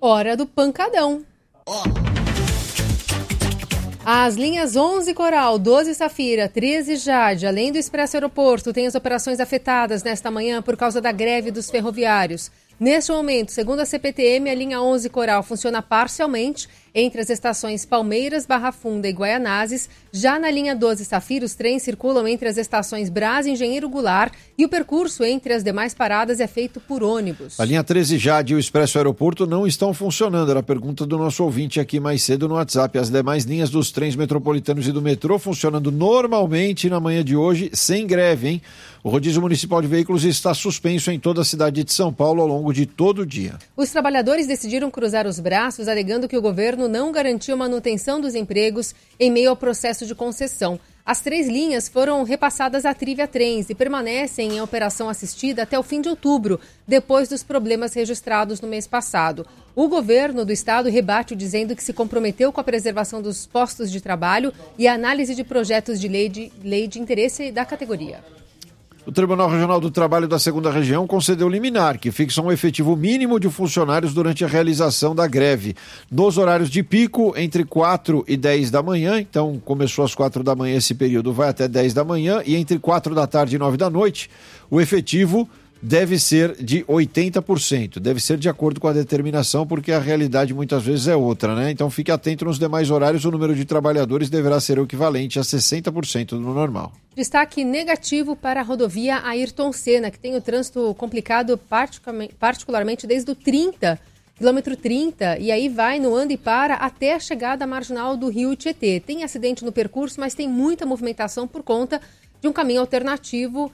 Hora do pancadão. As linhas 11 Coral, 12 Safira, 13 Jade, além do Expresso Aeroporto, têm as operações afetadas nesta manhã por causa da greve dos ferroviários. Neste momento, segundo a CPTM, a linha 11 Coral funciona parcialmente entre as estações Palmeiras, Barra Funda e Guaianazes. Já na linha 12 Safira, os trens circulam entre as estações Brás e Engenheiro Goulart e o percurso entre as demais paradas é feito por ônibus. A linha 13 Jade e o Expresso Aeroporto não estão funcionando. Era a pergunta do nosso ouvinte aqui mais cedo no WhatsApp. As demais linhas dos trens metropolitanos e do metrô funcionando normalmente na manhã de hoje, sem greve, hein? O rodízio municipal de veículos está suspenso em toda a cidade de São Paulo ao longo de todo o dia. Os trabalhadores decidiram cruzar os braços, alegando que o governo não garantiu a manutenção dos empregos em meio ao processo de concessão. As 3 linhas foram repassadas à Trivia Trens e permanecem em operação assistida até o fim de outubro, depois dos problemas registrados no mês passado. O governo do estado rebate dizendo que se comprometeu com a preservação dos postos de trabalho e a análise de projetos de lei de interesse da categoria. O Tribunal Regional do Trabalho da 2ª Região concedeu liminar, que fixa um efetivo mínimo de funcionários durante a realização da greve. Nos horários de pico, entre 4 e 10 da manhã, então começou às 4 da manhã, esse período vai até 10 da manhã, e entre 4 da tarde e 9 da noite, o efetivo deve ser de 80%. Deve ser de acordo com a determinação, porque a realidade muitas vezes é outra, né? Então fique atento nos demais horários, o número de trabalhadores deverá ser o equivalente a 60% do normal. Destaque negativo para a rodovia Ayrton Senna, que tem o trânsito complicado particularmente desde o quilômetro 30, e aí vai no anda e para até a chegada marginal do Rio Tietê. Tem acidente no percurso, mas tem muita movimentação por conta de um caminho alternativo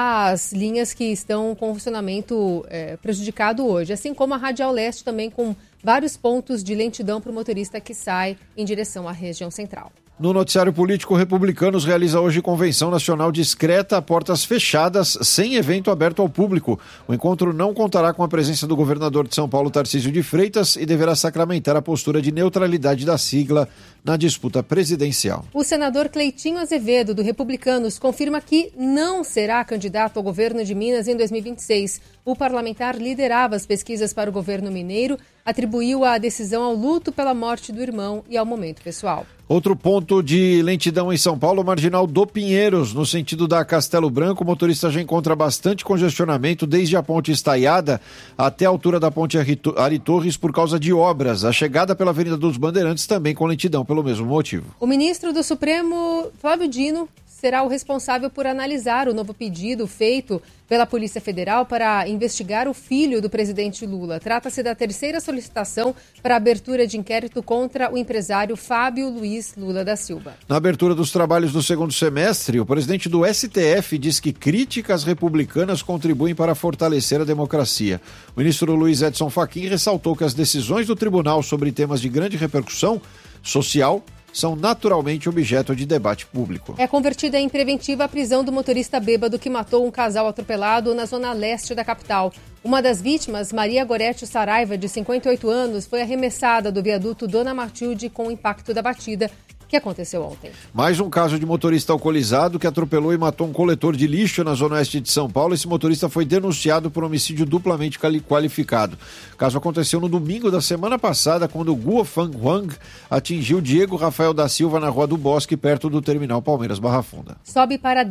às linhas que estão com funcionamento prejudicado hoje, assim como a Radial Leste também com vários pontos de lentidão para o motorista que sai em direção à região central. No noticiário político, Republicanos realiza hoje convenção nacional discreta a portas fechadas, sem evento aberto ao público. O encontro não contará com a presença do governador de São Paulo, Tarcísio de Freitas, e deverá sacramentar a postura de neutralidade da sigla na disputa presidencial. O senador Cleitinho Azevedo, do Republicanos, confirma que não será candidato ao governo de Minas em 2026. O parlamentar liderava as pesquisas para o governo mineiro, atribuiu a decisão ao luto pela morte do irmão e ao momento pessoal. Outro ponto de lentidão em São Paulo, marginal do Pinheiros, no sentido da Castelo Branco. O motorista já encontra bastante congestionamento desde a ponte Estaiada até a altura da ponte Ari Torres por causa de obras. A chegada pela Avenida dos Bandeirantes também com lentidão pelo mesmo motivo. O ministro do Supremo, Flávio Dino, será o responsável por analisar o novo pedido feito pela Polícia Federal para investigar o filho do presidente Lula. Trata-se da 3ª solicitação para a abertura de inquérito contra o empresário Fábio Luiz Lula da Silva. Na abertura dos trabalhos do 2º semestre, o presidente do STF diz que críticas republicanas contribuem para fortalecer a democracia. O ministro Luiz Edson Fachin ressaltou que as decisões do tribunal sobre temas de grande repercussão social são naturalmente objeto de debate público. É convertida em preventiva a prisão do motorista bêbado que matou um casal atropelado na zona leste da capital. Uma das vítimas, Maria Gorete Saraiva, de 58 anos, foi arremessada do viaduto Dona Matilde com o impacto da batida que aconteceu ontem. Mais um caso de motorista alcoolizado que atropelou e matou um coletor de lixo na zona oeste de São Paulo. Esse motorista foi denunciado por homicídio duplamente qualificado. O caso aconteceu no domingo da semana passada, quando Guo Fang Huang atingiu Diego Rafael da Silva na Rua do Bosque, perto do terminal Palmeiras Barra Funda. Sobe para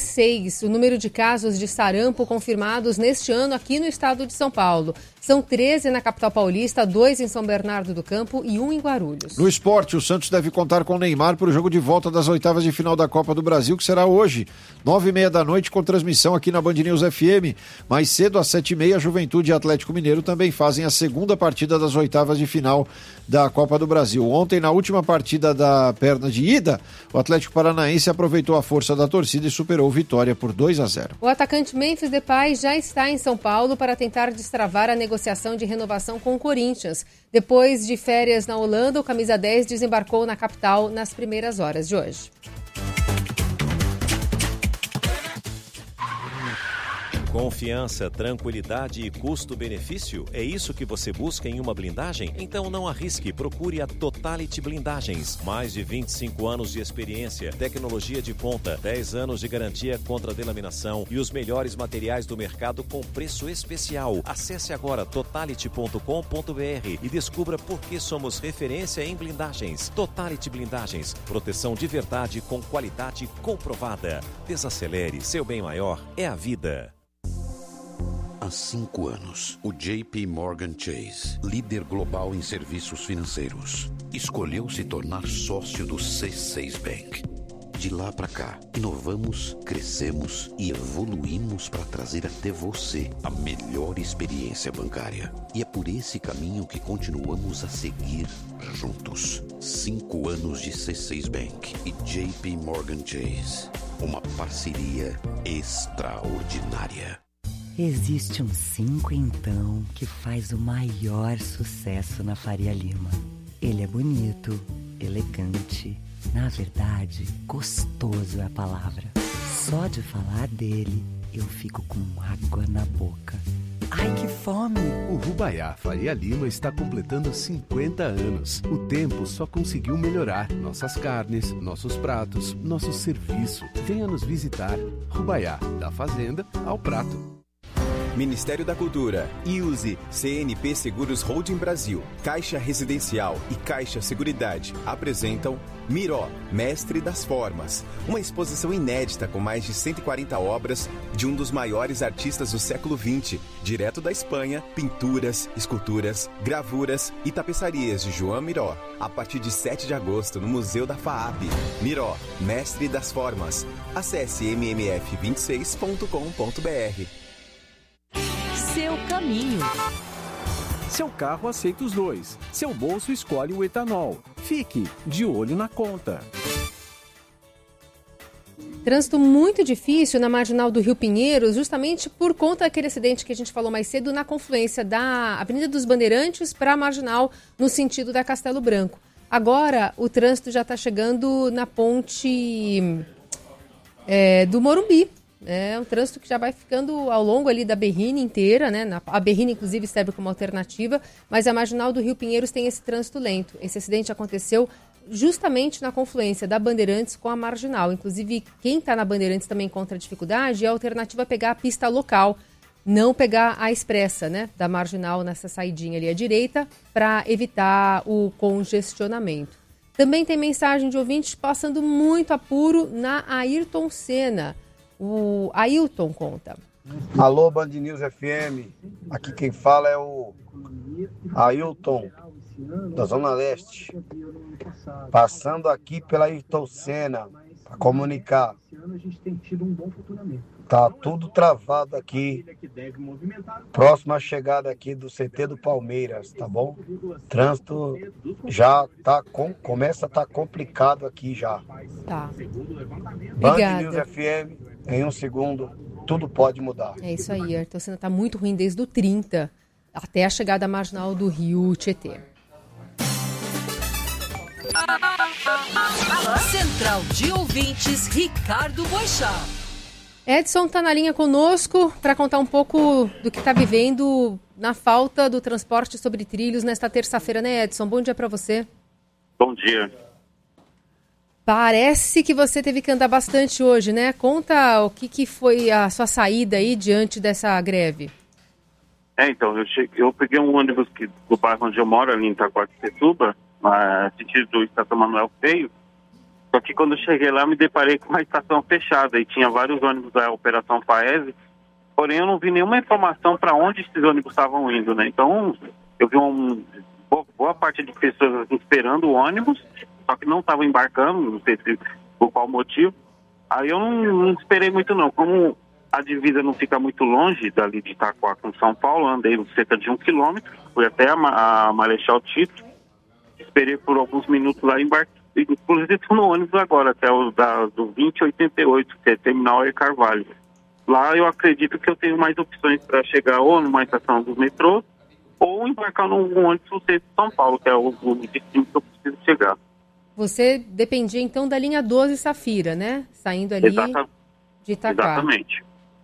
16 o número de casos de sarampo confirmados neste ano aqui no estado de São Paulo. São 13 na capital paulista, 2 em São Bernardo do Campo e 1 em Guarulhos. No esporte, o Santos deve contar com o Neymar para o jogo de volta das oitavas de final da Copa do Brasil, que será hoje, 9h30 da noite, com transmissão aqui na Band News FM. Mais cedo, às 7h30, Juventude e Atlético Mineiro também fazem a segunda partida das oitavas de final da Copa do Brasil. Ontem, na última partida da perna de ida, o Atlético Paranaense aproveitou a força da torcida e superou Vitória por 2-0. O atacante Memphis Depay já está em São Paulo para tentar destravar a negociação de renovação com o Corinthians. Depois de férias na Holanda, o camisa 10 desembarcou na capital nas primeiras horas de hoje. Confiança, tranquilidade e custo-benefício? É isso que você busca em uma blindagem? Então não arrisque, procure a Totality Blindagens. Mais de 25 anos de experiência, tecnologia de ponta, 10 anos de garantia contra delaminação e os melhores materiais do mercado com preço especial. Acesse agora totality.com.br e descubra por que somos referência em blindagens. Totality Blindagens, proteção de verdade com qualidade comprovada. Desacelere, seu bem maior é a vida. Há 5 anos, o JP Morgan Chase, líder global em serviços financeiros, escolheu se tornar sócio do C6 Bank. De lá para cá, inovamos, crescemos e evoluímos para trazer até você a melhor experiência bancária. E é por esse caminho que continuamos a seguir juntos. 5 anos de C6 Bank e JP Morgan Chase. Uma parceria extraordinária. Existe um 5 então que faz o maior sucesso na Faria Lima. Ele é bonito, elegante, na verdade, gostoso é a palavra. Só de falar dele, eu fico com água na boca. Ai, que fome! O Rubaiá Faria Lima está completando 50 anos. O tempo só conseguiu melhorar. Nossas carnes, nossos pratos, nosso serviço. Venha nos visitar. Rubaiá, da fazenda ao prato. Ministério da Cultura, IUSE, CNP Seguros Holding Brasil, Caixa Residencial e Caixa Seguridade apresentam Miró, Mestre das Formas, uma exposição inédita com mais de 140 obras de um dos maiores artistas do século XX, direto da Espanha, pinturas, esculturas, gravuras e tapeçarias de João Miró, a partir de 7 de agosto no Museu da FAAP. Miró, Mestre das Formas. Acesse mmf26.com.br. Seu caminho. Seu carro aceita os dois. Seu bolso escolhe o etanol. Fique de olho na conta. Trânsito muito difícil na marginal do Rio Pinheiros, justamente por conta daquele acidente que a gente falou mais cedo na confluência da Avenida dos Bandeirantes para a marginal no sentido da Castelo Branco. Agora o trânsito já está chegando na ponte do Morumbi. É um trânsito que já vai ficando ao longo ali da Berrini inteira, né? A Berrini, inclusive, serve como alternativa, mas a marginal do Rio Pinheiros tem esse trânsito lento. Esse acidente aconteceu justamente na confluência da Bandeirantes com a marginal. Inclusive, quem está na Bandeirantes também encontra dificuldade, a alternativa é pegar a pista local, não pegar a expressa, né? Da marginal nessa saidinha ali à direita, para evitar o congestionamento. Também tem mensagem de ouvintes passando muito apuro na Ayrton Senna. O Ailton conta. Alô, Band News FM. Aqui quem fala é o Ailton, da Zona Leste. Passando aqui pela Ayrton Senna para comunicar. Tá tudo travado aqui. Próxima chegada aqui do CT do Palmeiras, tá bom? Trânsito já começa a estar complicado aqui já. Tá. Band News FM. Em um segundo, tudo pode mudar. É isso aí, a Ayrton Senna está muito ruim desde o 30 até a chegada marginal do Rio Tietê. Central de Ouvintes, Ricardo Boixá. Edson está na linha conosco para contar um pouco do que está vivendo na falta do transporte sobre trilhos nesta terça-feira, né, Edson? Bom dia para você. Bom dia. Parece que você teve que andar bastante hoje, né? Conta o que foi a sua saída aí diante dessa greve. Então, eu peguei um ônibus do bairro onde eu moro, ali em Itaquaquecetuba, sentido do Estação Manuel Feio. Só que quando eu cheguei lá, me deparei com uma estação fechada e tinha vários ônibus da Operação Paese, porém eu não vi nenhuma informação para onde esses ônibus estavam indo, né? Então, eu vi boa parte de pessoas assim, esperando o ônibus, só que não estavam embarcando, não sei por qual motivo. Aí eu não esperei muito não. Como a divisa não fica muito longe dali de Itaquá com São Paulo, andei cerca de 1 quilômetro, fui até a Marechal Tito, esperei por alguns minutos lá e embarquei. Inclusive estou no ônibus agora, até o do 2088, que é Terminal Air Carvalho. Lá eu acredito que eu tenho mais opções para chegar ou numa estação do metrô, ou embarcar num ônibus do centro de São Paulo, que é o destino que eu preciso chegar. Você dependia, então, da linha 12 Safira, né? Saindo ali de Itaquá. Exatamente.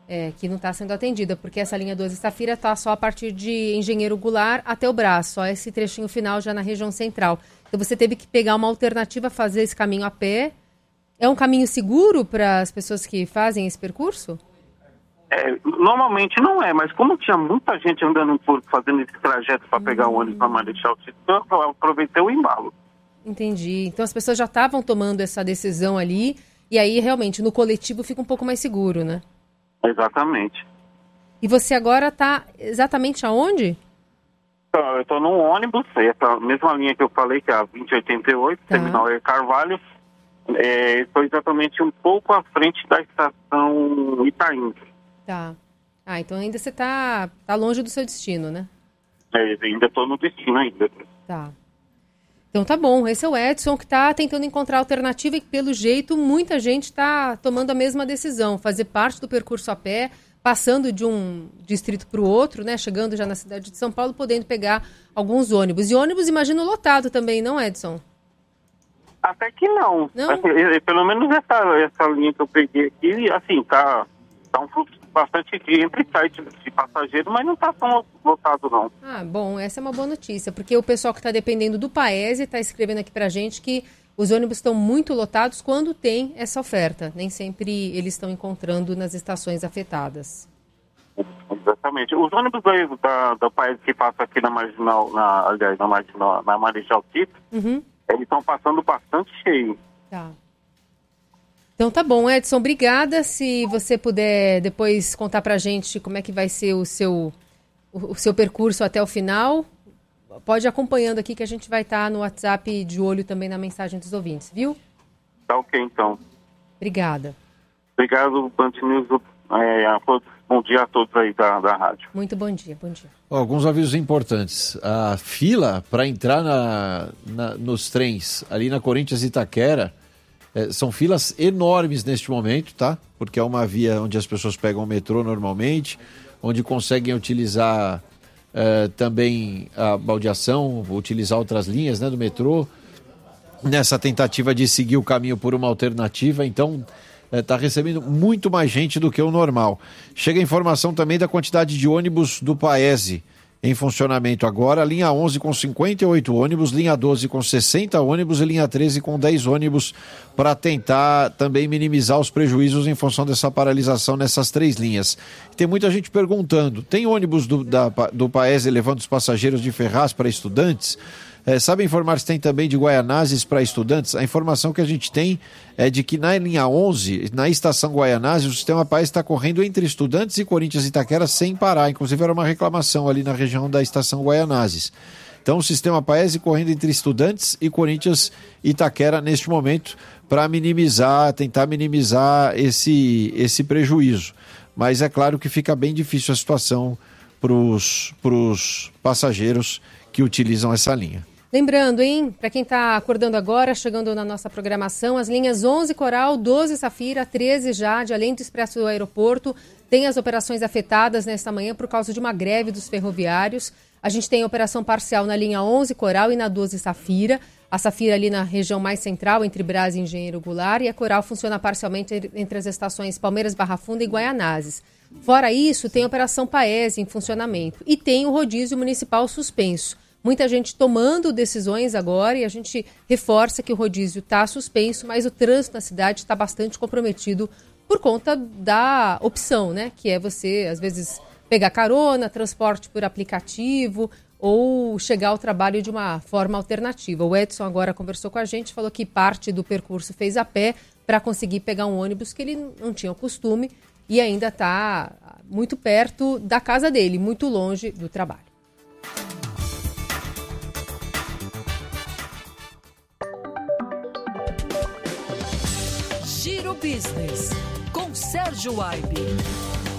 que não está sendo atendida, porque essa linha 12 Safira está só a partir de Engenheiro Goulart até o Brás, só esse trechinho final já na região central. Então você teve que pegar uma alternativa, fazer esse caminho a pé. É um caminho seguro para as pessoas que fazem esse percurso? Normalmente não é, mas como tinha muita gente andando fazendo esse trajeto para pegar o ônibus para Marechal Tito, eu aproveitei o embalo. Entendi. Então as pessoas já estavam tomando essa decisão ali, e aí realmente no coletivo fica um pouco mais seguro, né? Exatamente. E você agora está exatamente aonde? Eu estou num ônibus, essa mesma linha que eu falei, que é a 2088, Terminal Carvalho. Estou exatamente um pouco à frente da estação Itaim. Tá. Então ainda você tá longe do seu destino, né? Ainda estou no destino ainda. Tá. Então tá bom, esse é o Edson que está tentando encontrar alternativa e pelo jeito muita gente está tomando a mesma decisão, fazer parte do percurso a pé, passando de um distrito para o outro, né? Chegando já na cidade de São Paulo, podendo pegar alguns ônibus. E ônibus, imagino, lotado também, não, Edson? Até que não. Pelo menos essa linha que eu peguei aqui, assim, tá um fluxo bastante de entra e sai de passageiro, mas não está tão lotado, não. Bom, essa é uma boa notícia, porque o pessoal que está dependendo do Paese está escrevendo aqui pra gente que os ônibus estão muito lotados quando tem essa oferta. Nem sempre eles estão encontrando nas estações afetadas. Exatamente. Os ônibus da Paese que passa aqui na Marginal, na Marechal Tito, eles estão passando bastante cheio. Tá. Então tá bom, Edson, obrigada. Se você puder depois contar pra gente como é que vai ser o seu percurso até o final, pode ir acompanhando aqui que a gente vai estar no WhatsApp de olho também na mensagem dos ouvintes, viu? Tá ok, então. Obrigada. Obrigado, Band News. Bom dia a todos aí da rádio. Muito bom dia, bom dia. Alguns avisos importantes. A fila para entrar nos trens ali na Corinthians Itaquera, são filas enormes neste momento, tá? Porque é uma via onde as pessoas pegam o metrô normalmente, onde conseguem utilizar também a baldeação, utilizar outras linhas, né, do metrô, nessa tentativa de seguir o caminho por uma alternativa. Então, está recebendo muito mais gente do que o normal. Chega a informação também da quantidade de ônibus do Paese em funcionamento agora, linha 11 com 58 ônibus, linha 12 com 60 ônibus e linha 13 com 10 ônibus, para tentar também minimizar os prejuízos em função dessa paralisação nessas três linhas. Tem muita gente perguntando, tem ônibus do Paese levando os passageiros de Ferraz para estudantes? Sabe informar se tem também de Guaianazes para estudantes? A informação que a gente tem é de que na linha 11, na estação Guaianazes, o sistema Paese está correndo entre estudantes e Corinthians Itaquera sem parar. Inclusive era uma reclamação ali na região da estação Guaianazes. Então o sistema Paese correndo entre estudantes e Corinthians Itaquera neste momento para tentar minimizar esse prejuízo. Mas é claro que fica bem difícil a situação para os passageiros que utilizam essa linha. Lembrando, para quem está acordando agora, chegando na nossa programação, as linhas 11 Coral, 12 Safira, 13 Jade, além do Expresso do Aeroporto, tem as operações afetadas nesta manhã por causa de uma greve dos ferroviários. A gente tem operação parcial na linha 11 Coral e na 12 Safira. A Safira ali na região mais central, entre Brás e Engenheiro Goulart, e a Coral funciona parcialmente entre as estações Palmeiras, Barra Funda e Guaianazes. Fora isso, tem a operação Paese em funcionamento e tem o rodízio municipal suspenso. Muita gente tomando decisões agora e a gente reforça que o rodízio está suspenso, mas o trânsito na cidade está bastante comprometido por conta da opção, né? Que é você, às vezes, pegar carona, transporte por aplicativo ou chegar ao trabalho de uma forma alternativa. O Edson agora conversou com a gente, falou que parte do percurso fez a pé para conseguir pegar um ônibus que ele não tinha o costume e ainda está muito perto da casa dele, muito longe do trabalho. Giro Business, com Sérgio Aibe.